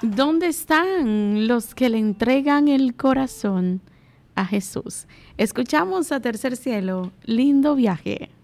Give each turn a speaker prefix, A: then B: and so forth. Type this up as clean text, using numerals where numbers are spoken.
A: ¿Dónde están los que le entregan el corazón a Jesús? Escuchamos a Tercer Cielo. Lindo viaje.